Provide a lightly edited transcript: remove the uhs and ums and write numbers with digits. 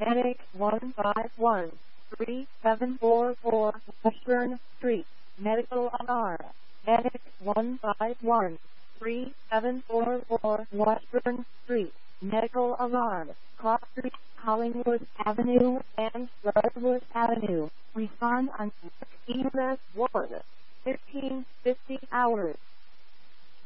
Medic 1513744 Washburn Street, Medical Alarm. Medic 1513744 Washburn Street, Medical Alarm. Cross Street, Collingwood Avenue, and Redwood Avenue. Respond on EMS 1 1550 hours.